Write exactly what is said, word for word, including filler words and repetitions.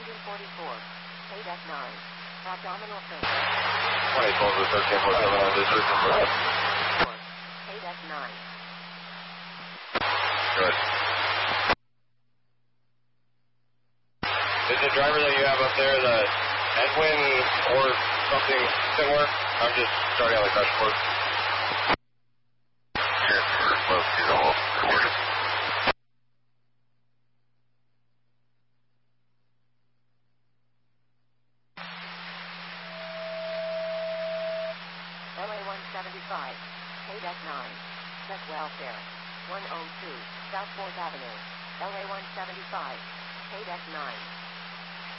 engine forty-four. eight F nine. Abdominal face. twenty-four to thirteen forty-seven on this route. eight F nine. Good. Is the driver that you have up there the Edwin or something similar? I'm just starting on the crash report. Yes, we're close to the whole recorded. L A one seventy-five. eight F nine. Check welfare. one oh two. South fourth Avenue. L A one seventy-five. eight F nine.